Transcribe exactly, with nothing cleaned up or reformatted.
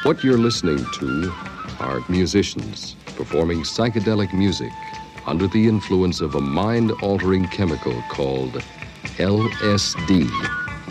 What you're listening to are musicians performing psychedelic music under the influence of a mind-altering chemical called L S D.